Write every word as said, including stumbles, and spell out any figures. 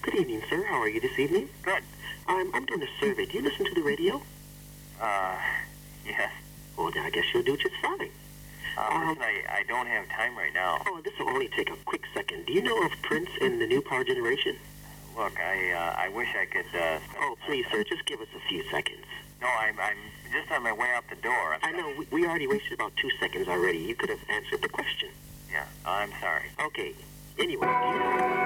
Good evening, sir. How are you this evening? Good. I'm, I'm doing a survey. Do you listen to the radio? Uh, yes. Well, then I guess you'll do just fine. Uh, Um, listen, I, I don't have time right now. Oh, this will only take a quick second. Do you know of Prince and the New Power Generation? Look, I uh, I wish I could. Uh, spend Oh, please, sir, just give us a few seconds. No, I'm I'm just on my way out the door. I'm I know, we, we already wasted about two seconds already. You could have answered the question. Yeah, I'm sorry. Okay. Anyway, do you know...